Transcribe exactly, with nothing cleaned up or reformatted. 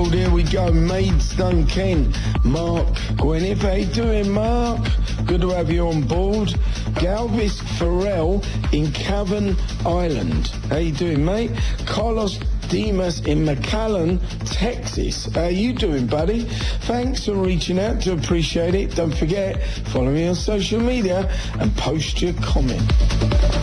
board, here we go. Maidstone, Kent. Mark Gwyneth, how you doing, Mark? Good to have you on board. Galvis Farrell in Cavan Island. How you doing, mate? Carlos Demas in McAllen, Texas. How you doing, buddy? Thanks for reaching out. To appreciate it. Don't forget, follow me on social media and post your comment.